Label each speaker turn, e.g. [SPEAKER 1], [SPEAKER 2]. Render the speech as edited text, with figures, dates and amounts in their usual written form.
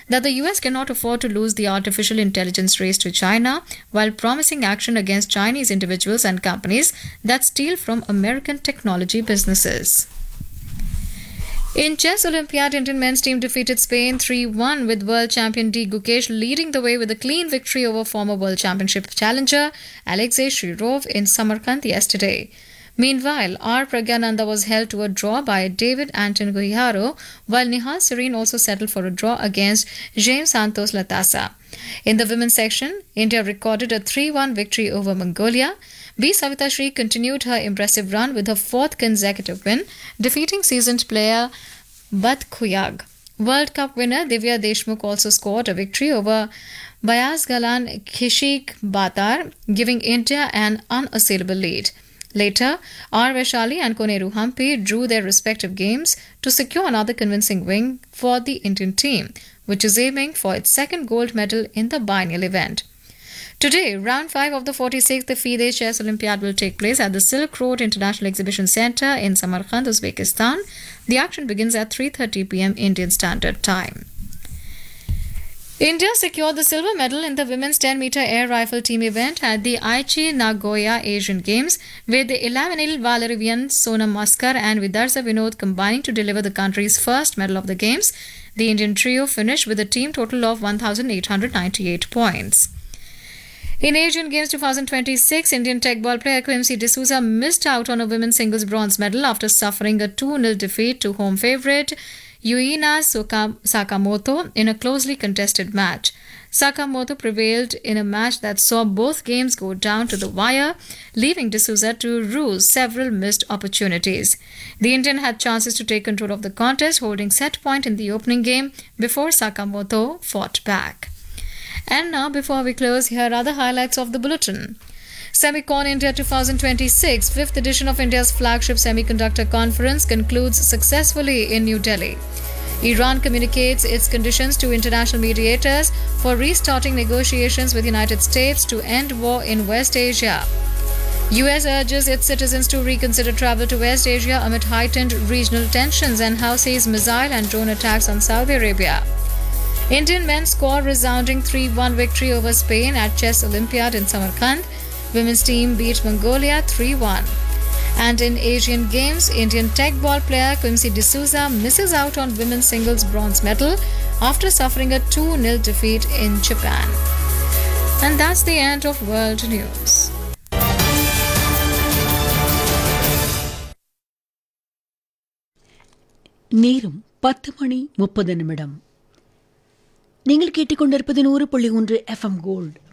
[SPEAKER 1] that the US cannot afford to lose the artificial intelligence race to China while promising action against Chinese individuals and companies that steal from American technology businesses. In Chess Olympiad, Indian men's team defeated Spain 3-1 with world champion D. Gukesh leading the way with a clean victory over former world championship challenger Alexei Shirov in Samarkand yesterday. Meanwhile, R. Pragyananda was held to a draw by David Anton Guijaro, while Nihal Serene also settled for a draw against James Santos Latasa. In the women's section, India recorded a 3-1 victory over Mongolia. B. Savita Sri continued her impressive run with her fourth consecutive win, defeating seasoned player Bud Khuyag. World Cup winner Divya Deshmukh also scored a victory over Bayaz Galan Khishik Batar, giving India an unassailable lead. Later, R. Vaishali and Koneru Hampi drew their respective games to secure another convincing win for the Indian team, which is aiming for its second gold medal in the biennial event. Today, round 5 of the 46th FIDE Chess Olympiad will take place at the Silk Road International Exhibition Centre in Samarkand, Uzbekistan. The action begins at 3:30 p.m. Indian Standard Time. India secured the silver medal in the women's 10-meter air rifle team event at the Aichi Nagoya Asian Games, with the Ilavenil Valerivian Sonam Maskar and Vidarsa Vinod combining to deliver the country's first medal of the Games. The Indian trio finished with a team total of 1,898 points. In Asian Games 2026, Indian tech ball player Quimsi D'Souza missed out on a women's singles bronze medal after suffering a 2-0 defeat to home favourite Yuina Sakamoto in a closely contested match. Sakamoto prevailed in a match that saw both games go down to the wire, leaving D'Souza to rue several missed opportunities. The Indian had chances to take control of the contest, holding set point in the opening game before Sakamoto fought back. And now, before we close, here are the highlights of the bulletin. Semicon India 2026, 5th edition of India's flagship semiconductor conference, concludes successfully in New Delhi. Iran communicates its conditions to international mediators for restarting negotiations with United States to end war in West Asia. US urges its citizens to reconsider travel to West Asia amid heightened regional tensions and Houthis missile and drone attacks on Saudi Arabia. Indian men score resounding 3-1 victory over Spain at Chess Olympiad in Samarkand. Women's team beat Mongolia 3-1. And in Asian Games, Indian tech ball player Quimsi D'Souza misses out on women's singles bronze medal after suffering a 2-0 defeat in Japan. And that's the end of World News.
[SPEAKER 2] நேரம் 10:30 நீங்கள் கேட்டுக்கொண்டிருப்பது 100.1 FM gold.